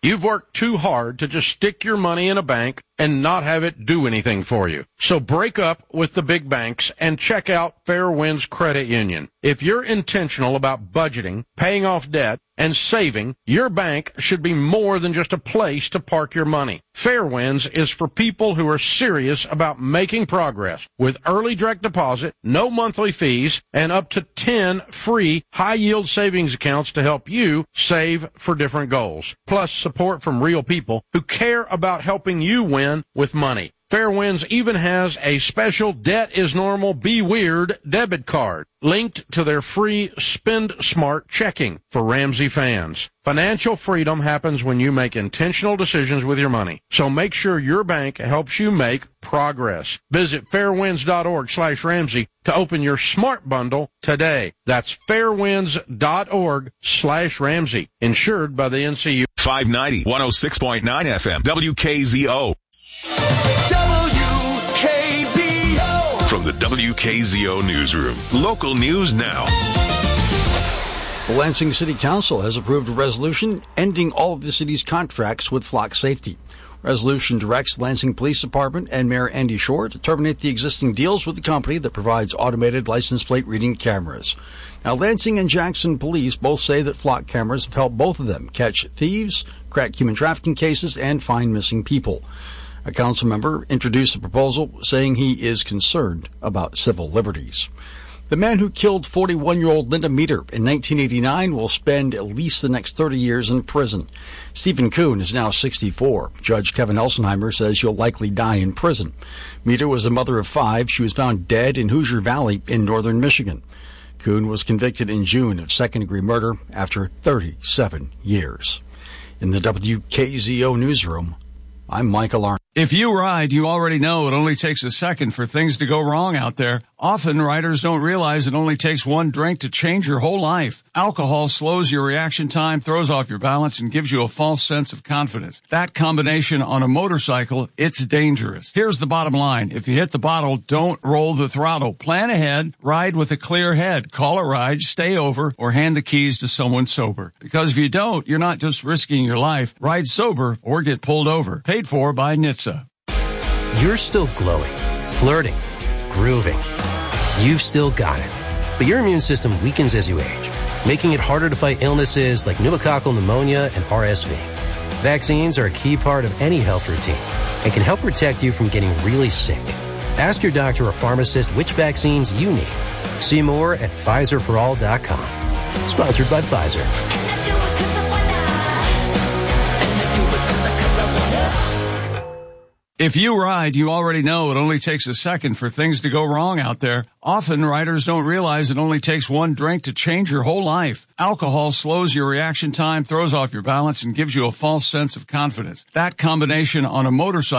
You've worked too hard to just stick your money in a bank and not have it do anything for you. So break up with the big banks and check out Fairwinds Credit Union. If you're intentional about budgeting, paying off debt, and saving, your bank should be more than just a place to park your money. Fairwinds is for people who are serious about making progress with early direct deposit, no monthly fees, and up to 10 free high-yield savings accounts to help you save for different goals. Plus support from real people who care about helping you win with money. Fairwinds even has a special Debt is Normal, Be Weird debit card linked to their free Spend Smart checking for Ramsey fans. Financial freedom happens when you make intentional decisions with your money. So make sure your bank helps you make progress. Visit fairwinds.org/Ramsey to open your Smart Bundle today. That's fairwinds.org/Ramsey. Insured by the NCU. 590, 106.9 FM, WKZO. WKZO. From the WKZO Newsroom. Local news now. The Lansing City Council has approved a resolution ending all of the city's contracts with Flock Safety. Resolution directs Lansing Police Department and Mayor Andy Shore to terminate the existing deals with the company that provides automated license plate reading cameras. Now, Lansing and Jackson Police both say that Flock cameras have helped both of them catch thieves, crack human trafficking cases, and find missing people. A council member introduced a proposal saying he is concerned about civil liberties. The man who killed 41-year-old Linda Meter in 1989 will spend at least the next 30 years in prison. Stephen Kuhn is now 64. Judge Kevin Elsenheimer says he'll likely die in prison. Meter was a mother of 5. She was found dead in Hoosier Valley in northern Michigan. Kuhn was convicted in June of second-degree murder after 37 years. In the WKZO newsroom, I'm Michael Arndt. If you ride, you already know it only takes a second for things to go wrong out there. Often, riders don't realize it only takes one drink to change your whole life. Alcohol slows your reaction time, throws off your balance, and gives you a false sense of confidence. That combination on a motorcycle, it's dangerous. Here's the bottom line. If you hit the bottle, don't roll the throttle. Plan ahead, ride with a clear head. Call a ride, stay over, or hand the keys to someone sober. Because if you don't, you're not just risking your life. Ride sober or get pulled over. Paid for by NHTSA. You're still glowing, flirting, grooving. You've still got it. But your immune system weakens as you age, making it harder to fight illnesses like pneumococcal pneumonia and RSV. Vaccines are a key part of any health routine and can help protect you from getting really sick. Ask your doctor or pharmacist which vaccines you need. See more at PfizerForAll.com. Sponsored by Pfizer. If you ride, you already know it only takes a second for things to go wrong out there. Often, riders don't realize it only takes one drink to change your whole life. Alcohol slows your reaction time, throws off your balance, and gives you a false sense of confidence. That combination on a motorcycle